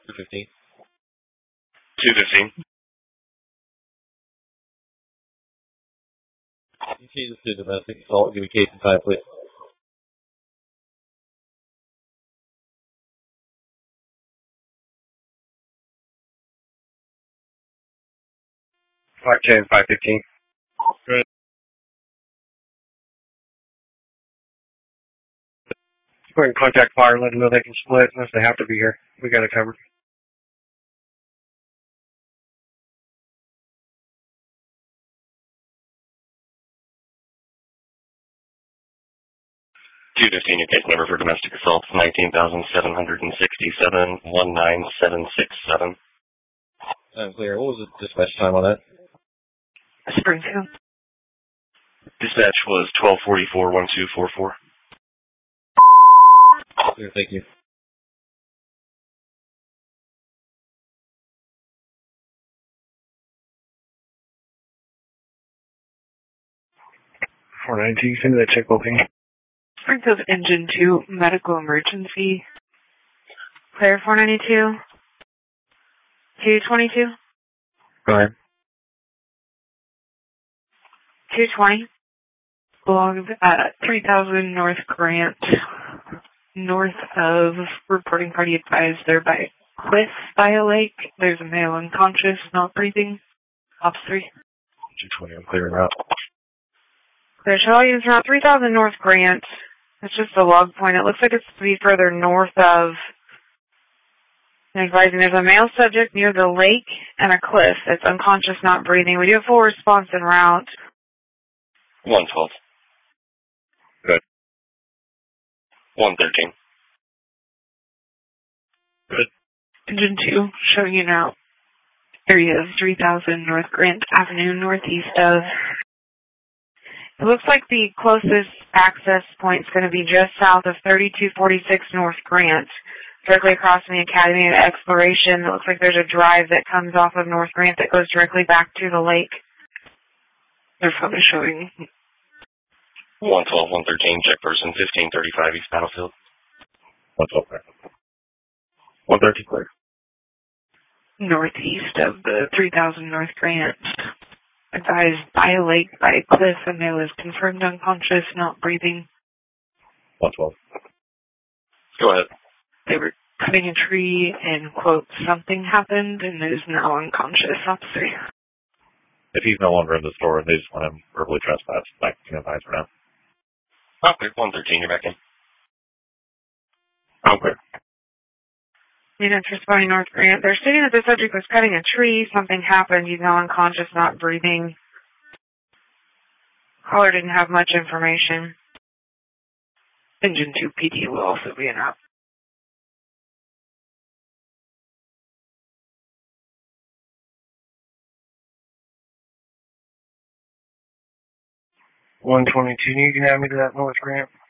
215. 215. You see this is domestic assault. Give me case and time, please. 510, 515. Right. Go ahead and contact fire and let them know they can split unless they have to be here. We got it covered. 215, your case number for domestic assault, 19,767, 19767. I'm clear. What was the dispatch time on that? Springfield. Dispatch was 1244, 1244. Clear, thank you. You send me that check booking. Springfield Engine 2, medical emergency. Clear 492. 222. Go ahead. 220. Belongs at 3000 North Grant. North of reporting party advised there by Cliff by a lake. There's a male unconscious, not breathing. Ops 3. 220, I'm clearing out. Clear shell units around 3000 North Grant. It's just a log point. It looks like it's to be further north of. Advising there's a male subject near the lake and a cliff that's unconscious, not breathing. We do a full response en route. 112. Good. 113. Good. Engine 2, showing you now. Area of 3000 North Grant Avenue, northeast of. It looks like the closest access point is going to be just south of 3246 North Grant, directly across from the Academy of Exploration. It looks like there's a drive that comes off of North Grant that goes directly back to the lake. They're probably showing. 112, 113, check person, 1535 East Battlefield. 112 clear. 113 clear. Northeast of the 3000 North Grant. Advised by a lake, by a cliff, and male is confirmed unconscious, not breathing. 112. Go ahead. They were cutting a tree and, quote, something happened and is now unconscious. Officer. If he's no longer in the store and they just want him verbally trespassed, back to advise for now. Okay, 113, you're back in. Okay. Units responding North Grant. They're stating that the subject was cutting a tree. Something happened. He's now unconscious, not breathing. Caller didn't have much information. Engine 2 PD will also be in route. 122, you can have me to that North Grant.